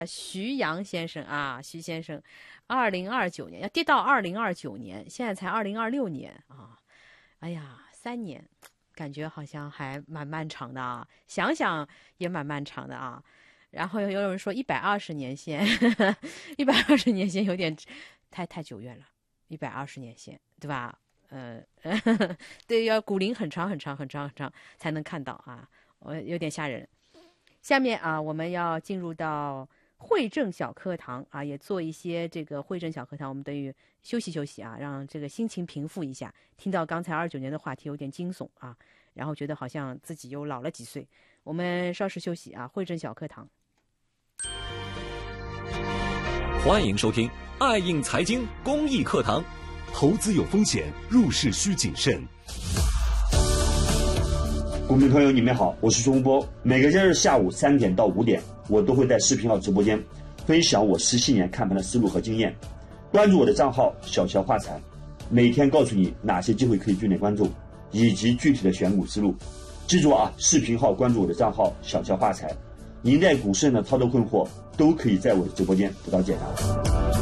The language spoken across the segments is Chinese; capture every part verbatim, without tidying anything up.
徐阳先生啊，徐先生，二零二九年要跌到二零二九年，现在才二零二六年啊，哎呀，三年，感觉好像还蛮漫长的啊，想想也蛮漫长的啊。然后有有人说一百二十年线，一百二十年线有点太太久远了，一百二十年线，对吧？呃，对，要股龄很长很长很长很长才能看到啊，我有点吓人。下面啊，我们要进入到慧正小课堂啊，也做一些这个慧正小课堂，我们等于休息休息啊，让这个心情平复一下。听到刚才二九年的话题有点惊悚啊，然后觉得好像自己又老了几岁。我们稍事休息啊，慧正小课堂。 欢迎收听爱映财经公益课堂。 投资有风险，入市需谨慎。 股民朋友，你们好，我是钟波。每个周日下午三点到五点，我都会在视频号直播间分享我十七年看盘的思路和经验。关注我的账号小乔发财，每天告诉你哪些机会可以重点关注，以及具体的选股思路。记住啊，视频号关注我的账号小乔发财，您在股市的操作困惑都可以在我的直播间得到解答。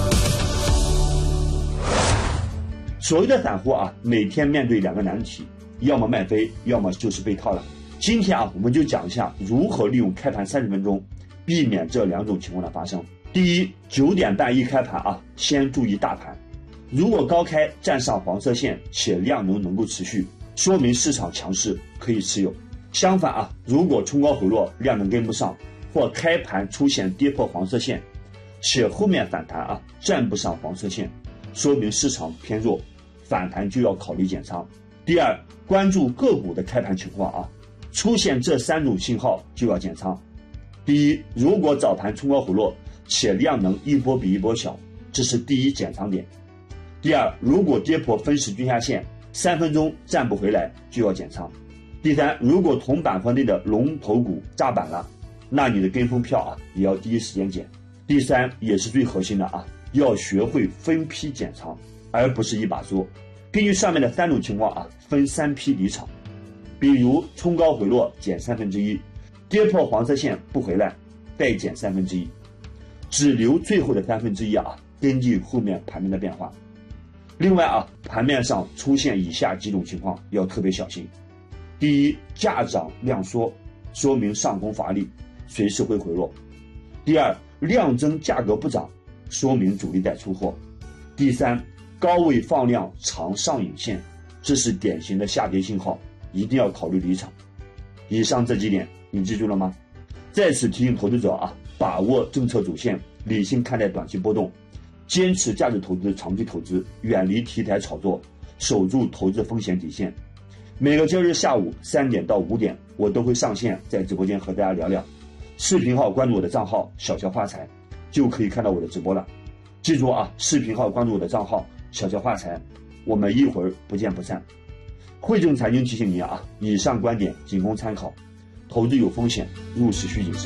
所谓的散户啊，每天面对两个难题，要么卖飞，要么就是被套了。今天啊，我们就讲一下如何利用开盘三十分钟，避免这两种情况的发生。第一，九点半一开盘啊，先注意大盘。如果高开站上黄色线且量能能够持续，说明市场强势，可以持有。相反啊，如果冲高回落，量能跟不上，或开盘出现跌破黄色线，且后面反弹啊站不上黄色线，说明市场偏弱，反弹就要考虑减仓。第二，关注个股的开盘情况啊，出现这三种信号就要减仓。第一，如果早盘冲高回落且量能一波比一波小，这是第一减仓点。第二，如果跌破分时均下线，三分钟站不回来就要减仓。第三，如果同板块内的龙头股炸板了，那你的跟风票啊也要第一时间减。第三，也是最核心的啊，要学会分批减仓，而不是一把做。根据上面的三种情况啊，分三批离场。比如冲高回落减三分之一，跌破黄色线不回来再减三分之一，只留最后的三分之一啊，根据后面盘面的变化。另外啊，盘面上出现以下几种情况要特别小心。第一，价涨量缩，说明上攻乏力，随时会回落。第二，量增价格不涨，说明主力在出货。第三，高位放量长上影线，这是典型的下跌信号，一定要考虑离场。以上这几点你记住了吗？再次提醒投资者啊，把握政策主线，理性看待短期波动，坚持价值投资长期投资，远离题材炒作，守住投资风险底线。每个周日下午三点到五点，我都会上线在直播间和大家聊聊。视频号关注我的账号小乔发财，就可以看到我的直播了。记住啊，视频号关注我的账号小乔发财，我们一会儿不见不散。汇正财经提醒您啊，以上观点仅供参考，投资有风险，入市需谨慎。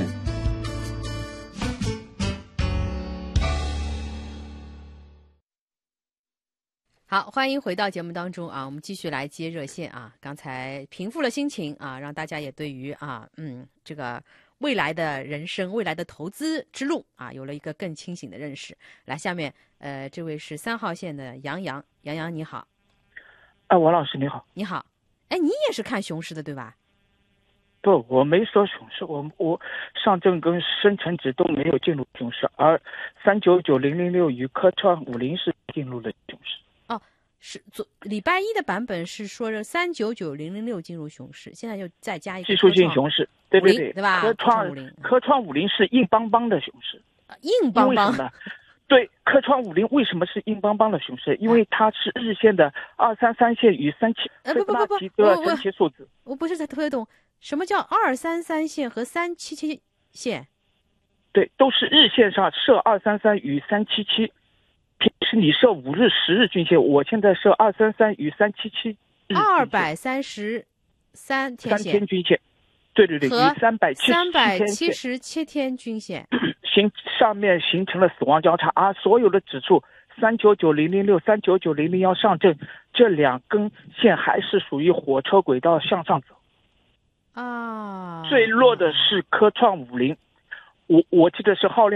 好，欢迎回到节目当中啊，我们继续来接热线啊。刚才平复了心情啊，让大家也对于啊，嗯，这个未来的人生、未来的投资之路啊，有了一个更清醒的认识。来，下面呃，这位是三号线的杨洋，杨洋你好。 啊，王老师你好。 你好，哎，你也是看熊市的对吧？ 不，我没说熊市，我我上证跟深成指都没有进入熊市，而三九九零零六与科创五零是进入了熊市。 哦，是昨礼拜一的版本是说着三九九零零六进入熊市，现在又再加一个技术性熊市，对对对， 对吧？ 科创科创五零是硬邦邦的熊市， 啊、硬邦邦。 对，科创五零为什么是硬邦邦的熊市？因为它是日线的二三三线与三七呃不不不不， 个神奇数字。 我不是特别懂什么叫二三三线和三七七线。 对，都是日线上设二三三与三七七。平时你设五日、十日均线，我现在设二三三与三七七。 二百三十三天线。 三天均线。对对对，与三百七十七天均线。 形上面形成了死亡交叉啊！所有的指数三九九零零六、三九九零零幺上证这两根线还是属于火车轨道向上走啊。 最弱的是科创五零， 我我记得是浩量。